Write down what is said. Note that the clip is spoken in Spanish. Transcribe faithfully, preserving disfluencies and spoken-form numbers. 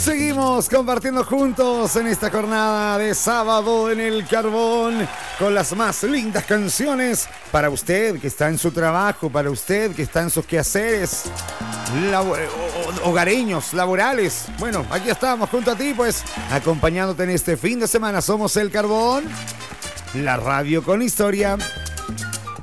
Seguimos compartiendo juntos en esta jornada de sábado en el Carbón con las más lindas canciones para usted que está en su trabajo, para usted que está en sus quehaceres labo- hogareños, laborales. Bueno, aquí estamos junto a ti, pues, acompañándote en este fin de semana. Somos el Carbón, la radio con historia.